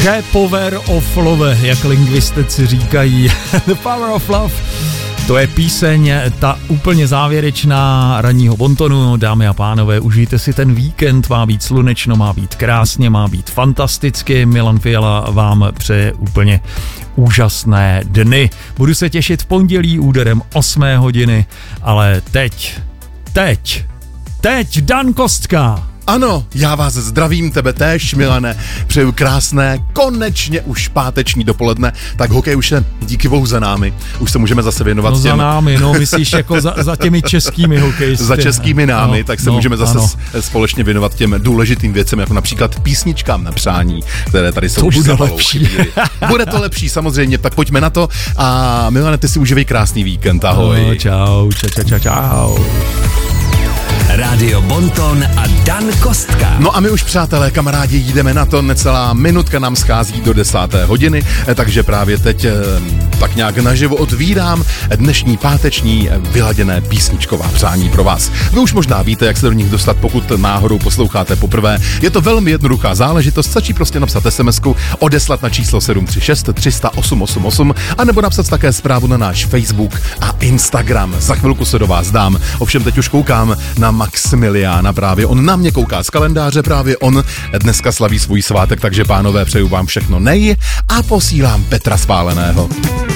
The Power of Love, jak lingvistici říkají. The Power of Love. To je píseň, ta úplně závěrečná ranního bontonu. Dámy a pánové, užijte si ten víkend, má být slunečno, má být krásně, má být fantasticky. Milan Fiala vám přeje úplně úžasné dny. Budu se těšit v pondělí úderem 8 hodiny, ale teď Dan Kostka. Ano, já vás zdravím, tebe též, Milane. Přeju krásné, konečně už páteční dopoledne, tak hokej už je díky bohu za námi. Už se můžeme zase věnovat za námi, myslíš jako za těmi českými hokejisty. Za českými námi, tak se můžeme zase společně věnovat těm důležitým věcem, jako například písničkám na přání, které tady jsou. To už bude lepší. Bude to lepší, samozřejmě, tak pojďme na to. A Milane, ty si užívej krásný víkend, ahoj. No, čau. Rádio Bonton a Dan Kostka. No a my už, přátelé, kamarádi, jdeme na to, necelá minutka nám schází do 10. hodiny, takže právě teď tak nějak naživo otvírám dnešní páteční vyladěné písničková přání pro vás. Vy už možná víte, jak se do nich dostat, pokud náhodou posloucháte poprvé. Je to velmi jednoduchá záležitost, stačí prostě napsat SMS-ku, odeslat na číslo 736 300 888 a nebo napsat také zprávu na náš Facebook a Instagram. Za chvilku se do vás dám. Ovšem teď už koukám na Maximiliána, právě on na mě kouká z kalendáře, právě on dneska slaví svůj svátek, takže pánové, přeju vám všechno nej a posílám Petra Spáleného.